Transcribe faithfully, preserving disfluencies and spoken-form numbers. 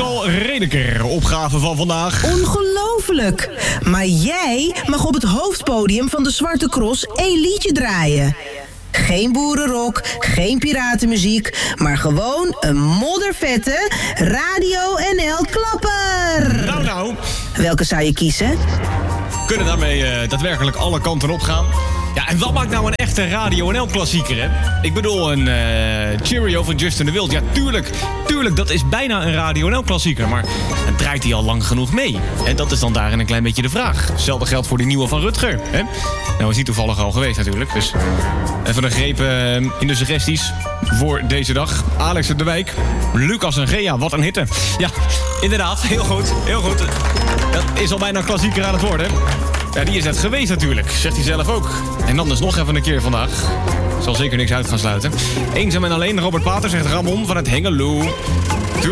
Pascal Redeker. Opgave van vandaag. Ongelooflijk. Maar jij mag op het hoofdpodium van de Zwarte Cross één liedje draaien. Geen boerenrock, geen piratenmuziek, maar gewoon een moddervette Radio N L klapper. Nou, nou. Welke zou je kiezen? Kunnen daarmee uh, daadwerkelijk alle kanten op gaan. Ja, en wat maakt nou een echte Radio N L-klassieker, hè? Ik bedoel, een uh, Cheerio van Justin de Wild. Ja, tuurlijk, tuurlijk, dat is bijna een Radio N L-klassieker. Maar dan draait hij al lang genoeg mee. En dat is dan daarin een klein beetje de vraag. Hetzelfde geldt voor die nieuwe van Rutger, hè? Nou, is niet toevallig al geweest natuurlijk. Dus even een greep uh, in de suggesties voor deze dag. Alex de Wijk, Lucas en Gea, wat een hitte. Ja, inderdaad, heel goed, heel goed. Dat is al bijna een klassieker aan het worden. Ja, die is net geweest natuurlijk, zegt hij zelf ook. En dan dus nog even een keer vandaag. Zal zeker niks uit gaan sluiten. Eenzaam en alleen, Robert Pater, zegt Ramon van het Hengelo.